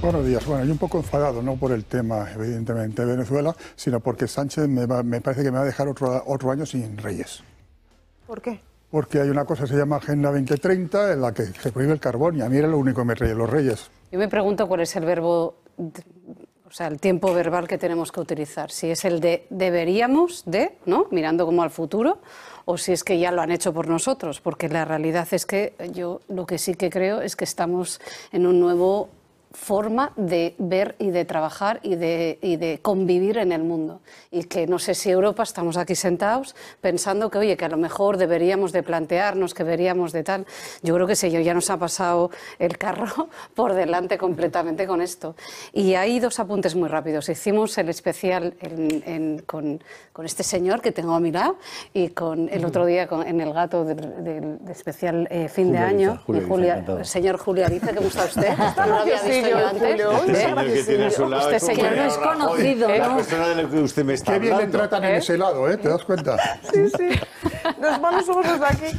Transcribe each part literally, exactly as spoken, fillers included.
Buenos días. Bueno, yo un poco enfadado, no por el tema, evidentemente, de Venezuela, sino porque Sánchez me, va, me parece que me va a dejar otro, otro año sin reyes. ¿Por qué? Porque hay una cosa que se llama Agenda veinte treinta en la que se prohíbe el carbón y a mí era lo único que me reía los reyes. Yo me pregunto cuál es el verbo, o sea, el tiempo verbal que tenemos que utilizar. Si es el de deberíamos de, ¿no? Mirando como al futuro, o si es que ya lo han hecho por nosotros, porque la realidad es que yo lo que sí que creo es que estamos en un nuevo forma de ver y de trabajar y de, y de convivir en el mundo. Y que no sé si Europa estamos aquí sentados pensando que, oye, que a lo mejor deberíamos de plantearnos, que deberíamos de tal. Yo creo que sí, ya nos ha pasado el carro por delante completamente con esto. Y hay dos apuntes muy rápidos. Hicimos el especial en, en, con, con este señor que tengo a mi lado y con el otro día con, en el gato del, del especial eh, fin Julia de año. Ariza, Julia Julia, Ariza, el señor Julia Ariza, ¿cómo está usted? No lo había visto yo antes. Este señor que tiene a su lado Este es un señor no es Rajoy, conocido, la ¿no? persona de la que usted me está Qué bien le hablando. tratan en ¿Eh? ese lado, ¿eh? ¿Te das cuenta? Sí, sí. Nos vamos somos los de aquí.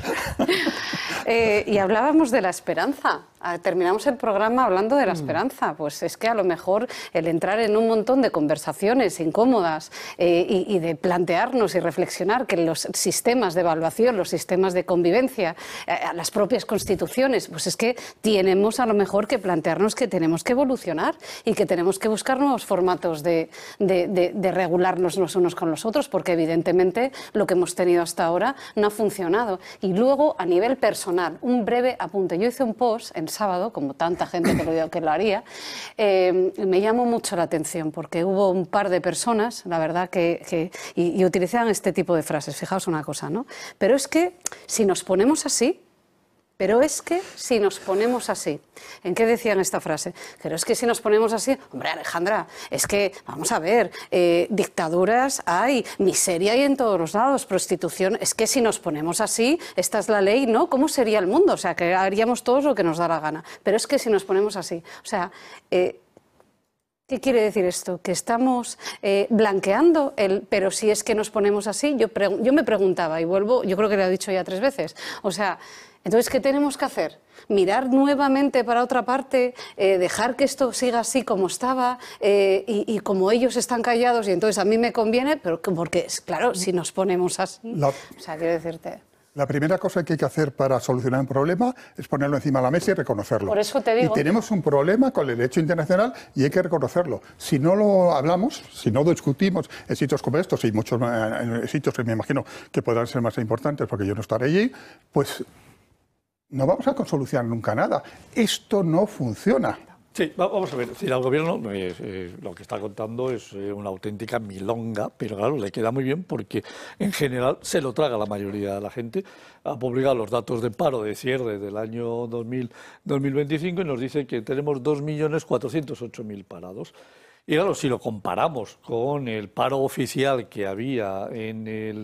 Eh, y hablábamos de la esperanza. Ah, terminamos el programa hablando de la esperanza. Pues es que a lo mejor el entrar en un montón de conversaciones incómodas eh, y, y de plantearnos y reflexionar que los sistemas de evaluación, los sistemas de convivencia, eh, las propias constituciones, pues es que tenemos a lo mejor que plantearnos que tenemos que evolucionar y que tenemos que buscar nuevos formatos de, de, de, de regularnos los unos con los otros, porque evidentemente lo que hemos tenido hasta ahora no ha funcionado. Y luego, a nivel personal, un breve apunte. Yo hice un post en sábado, como tanta gente que lo, que lo haría, eh, me llamó mucho la atención porque hubo un par de personas, la verdad, que, que y, y utilizaban este tipo de frases. Fijaos una cosa, ¿no? Pero es que si nos ponemos así, pero es que si nos ponemos así, ¿en qué decían esta frase? Pero es que si nos ponemos así, hombre, Alejandra, es que, vamos a ver, eh, dictaduras hay, miseria hay en todos los lados, prostitución, es que si nos ponemos así, esta es la ley, ¿no? ¿Cómo sería el mundo? O sea, que haríamos todos lo que nos da la gana. Pero es que si nos ponemos así, o sea... Eh, ¿qué quiere decir esto? Que estamos eh, blanqueando el... Pero si es que nos ponemos así, yo, yo me preguntaba, y vuelvo, yo creo que lo he dicho ya tres veces, o sea, entonces, ¿qué tenemos que hacer? ¿Mirar nuevamente para otra parte? Eh, ¿Dejar que esto siga así como estaba? Eh, y, y como ellos están callados y entonces a mí me conviene, pero porque, claro, si nos ponemos así... La... O sea, quiero decirte... La primera cosa que hay que hacer para solucionar un problema es ponerlo encima de la mesa y reconocerlo. Por eso te digo. Y tenemos un problema con el derecho internacional y hay que reconocerlo. Si no lo hablamos, si no lo discutimos en sitios como estos y muchos en sitios que me imagino que podrán ser más importantes porque yo no estaré allí, pues no vamos a solucionar nunca nada. Esto no funciona. Sí, vamos a ver, es decir, al gobierno eh, eh, lo que está contando es eh, una auténtica milonga, pero claro, le queda muy bien porque en general se lo traga la mayoría de la gente. Ha publicado los datos de paro de cierre del año dos mil veinticinco y nos dice que tenemos dos millones cuatrocientos ocho mil parados. Y claro, si lo comparamos con el paro oficial que había en el